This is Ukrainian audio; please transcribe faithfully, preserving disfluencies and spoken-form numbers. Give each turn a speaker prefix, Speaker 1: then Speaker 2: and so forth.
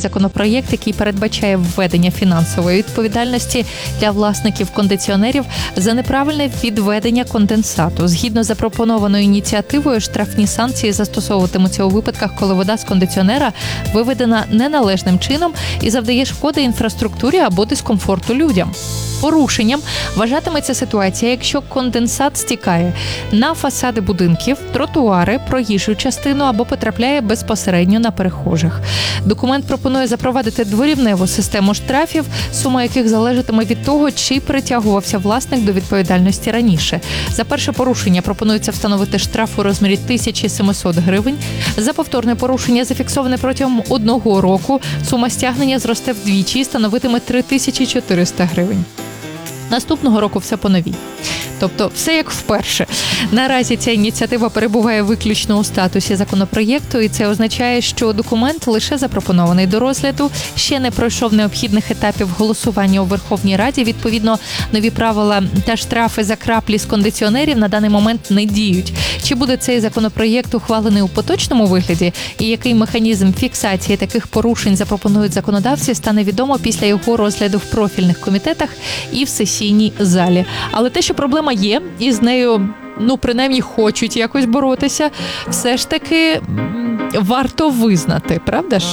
Speaker 1: законопроєкт, який передбачає введення фінансової відповідальності для власників кондиціонерів за неправильне відведення конденсату. Згідно з запропонованою ініціативою, штрафні санкції застосовуватимуться у випадках, коли вода з кондиціонера виведена неналежним чином і завдає шкоди інфраструктурі або дискомфорту людям. Порушенням вважатиметься ситуація, якщо конденсат стікає на фасади будинків, тротуари, проїжджу частину або потрапляє безпосередньо на перехожих. Документ пропонує запровадити дворівневу систему штрафів, сума яких залежатиме від того, чи притягувався власник до відповідальності раніше. За перше порушення пропонується встановити штраф у розмірі тисяча сімсот гривень. За повторне порушення, зафіксоване протягом одного року, сума стягнення зросте вдвічі і становитиме три тисячі чотириста гривень. Наступного року все по новій. Тобто все як вперше. Наразі ця ініціатива перебуває виключно у статусі законопроєкту, і це означає, що документ лише запропонований до розгляду, ще не пройшов необхідних етапів голосування у Верховній Раді. Відповідно, нові правила та штрафи за краплі з кондиціонерів на даний момент не діють. Чи буде цей законопроєкт ухвалений у поточному вигляді і який механізм фіксації таких порушень запропонують законодавці, стане відомо після його розгляду в профільних комітетах і в сесійній залі. Але те, що проблема є, і з нею, ну, принаймні, хочуть якось боротися, все ж таки варто визнати, правда ж?